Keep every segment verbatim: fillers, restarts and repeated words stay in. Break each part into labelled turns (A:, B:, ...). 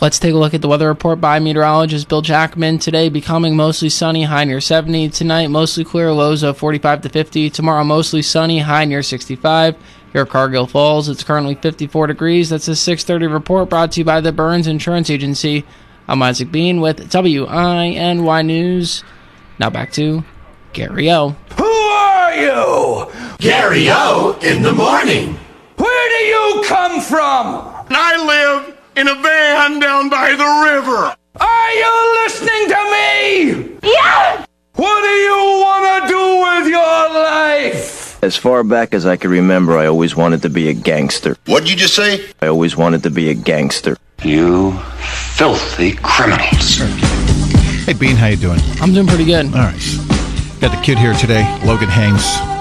A: Let's take a look at the weather report by meteorologist Bill Jackman. Today, becoming mostly sunny, high near seventy. Tonight, mostly clear, lows of forty-five to fifty. Tomorrow, mostly sunny, high near sixty-five. Here at Cargill Falls, it's currently fifty-four degrees. That's a six thirty report brought to you by the Burns Insurance Agency. I'm Isaac Bean with W I N Y News. Now back to Gary O.
B: Who are you?
C: Gary O in the morning.
B: Where do you come from?
C: I live in a van down by the river.
B: Are you listening to me?
D: Yes!
B: What do you want to do with your life?
E: As far back as I can remember, I always wanted to be a gangster.
C: What'd you just say?
E: I always wanted to be a gangster.
F: You filthy criminals.
G: Hey, Bean, how you doing?
A: I'm doing pretty good.
G: All right. Got the kid here today, Logan Haynes.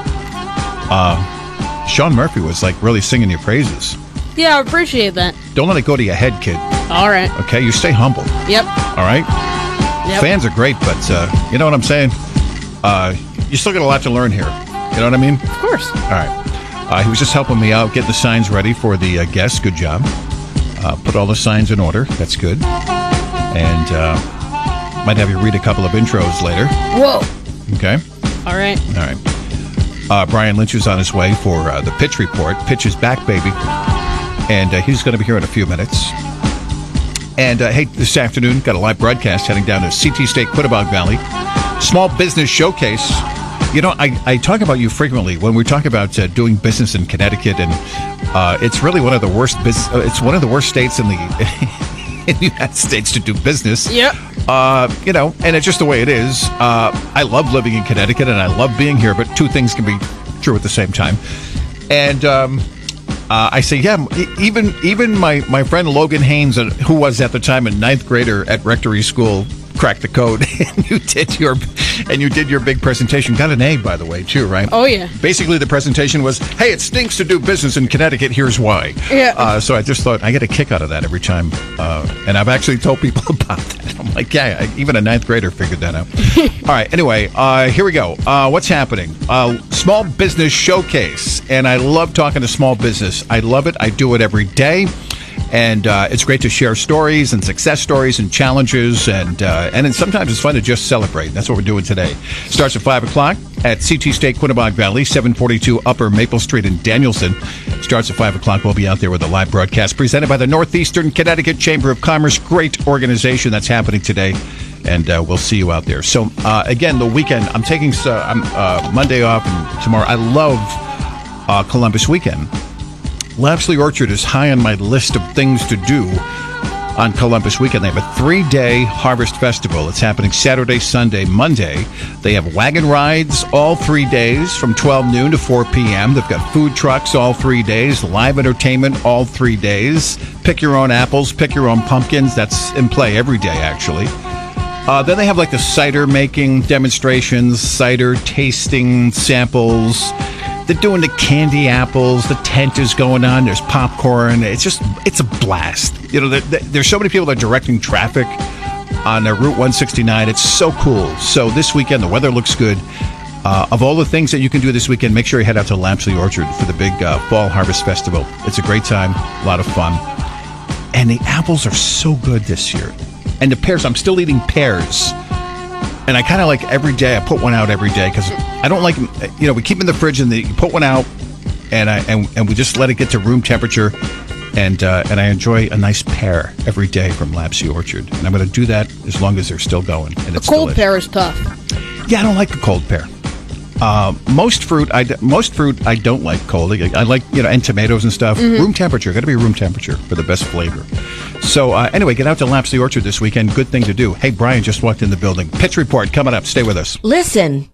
G: Uh, Sean Murphy was, like, really singing your praises.
H: Yeah, I appreciate that.
G: Don't let it go to your head, kid.
H: All right.
G: Okay, you stay humble.
H: Yep.
G: All right?
H: Yep.
G: Fans are great, but uh, you know what I'm saying? Uh, you still got a lot to learn here. You know what I mean?
H: Of course.
G: All right. Uh, he was just helping me out, getting the signs ready for the uh, guests. Good job. Uh, put all the signs in order. That's good. And uh, might have you read a couple of intros later.
H: Whoa.
G: Okay?
H: All right.
G: All right. Uh, Brian Lynch is on his way for uh, the pitch report. Pitch is back, baby. And uh, he's going to be here in a few minutes. And, uh, hey, this afternoon, got a live broadcast heading down to C T State, Quittapahk Valley. Small Business Showcase. You know, I, I talk about you frequently when we talk about uh, doing business in Connecticut, and uh, it's really one of the worst bus- uh, it's one of the worst states in the in the United States to do business.
H: Yep.
G: Uh, you know, and it's just the way it is. Uh, I love living in Connecticut, and I love being here, but two things can be true at the same time. And um, uh, I say, yeah, even even my, my friend Logan Haynes, uh, who was at the time a ninth grader at Rectory School, cracked the code, and you did your and you did your big presentation. Got an A, by the way, too, right?
H: Oh, yeah.
G: Basically, the presentation was, hey, it stinks to do business in Connecticut. Here's why.
H: Yeah.
G: Uh, so I just thought, I get a kick out of that every time. Uh, and I've actually told people about that. I'm like, yeah, I, even a ninth grader figured that out. All right. Anyway, uh, here we go. Uh, what's happening? Uh, Small Business Showcase. And I love talking to small business. I love it. I do it every day. And uh, it's great to share stories and success stories and challenges, and uh, and then sometimes it's fun to just celebrate. That's what we're doing today. Starts at five o'clock at C T State, Quittapahk Valley, seven forty-two Upper Maple Street in Danielson. Starts at five o'clock. We'll be out there with a live broadcast presented by the Northeastern Connecticut Chamber of Commerce. Great organization that's happening today, and uh, we'll see you out there. So, uh, again, the weekend, I'm taking uh, I'm, uh, Monday off and tomorrow. I love uh, Columbus weekend. Lapsley Orchard is high on my list of things to do on Columbus weekend. They have a three-day harvest festival. It's happening Saturday, Sunday, Monday. They have wagon rides all three days from twelve noon to four p.m. They've got food trucks all three days, live entertainment all three days. Pick your own apples, pick your own pumpkins. That's in play every day, actually. Uh, then they have like the cider making demonstrations, cider tasting samples. They're doing the candy apples. The tent is going on. There's popcorn. It's just, it's a blast. You know, there, there's so many people that are directing traffic on uh, Route one sixty-nine. It's so cool. So this weekend, the weather looks good. Uh, of all the things that you can do this weekend, make sure you head out to Lapsley Orchard for the big uh, Fall Harvest Festival. It's a great time, a lot of fun. And the apples are so good this year. And the pears, I'm still eating pears. And I kind of like every day, I put one out every day because I don't like, you know, we keep them in the fridge and the, you put one out and I and, and we just let it get to room temperature. And uh, and I enjoy a nice pear every day from Lapsley Orchard. And I'm going to do that as long as they're still going. And it's
H: a cold
G: delicious.
H: pear is tough.
G: Yeah, I don't like the cold pear. Uh, most fruit, I most fruit I don't like cold. I, I like, you know, and tomatoes and stuff. Mm-hmm. Room temperature, got to be room temperature for the best flavor. So uh, anyway, get out to Lapsley Orchard this weekend. Good thing to do. Hey, Brian just walked in the building. Pitch report coming up. Stay with us.
D: Listen.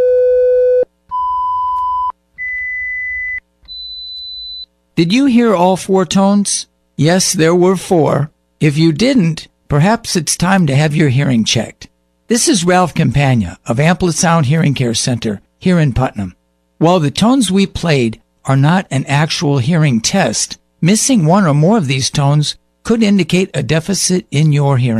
I: Did you hear all four tones? Yes, there were four. If you didn't, perhaps it's time to have your hearing checked. This is Ralph Campagna of Amplisound Hearing Care Center here in Putnam. While the tones we played are not an actual hearing test, missing one or more of these tones could indicate a deficit in your hearing.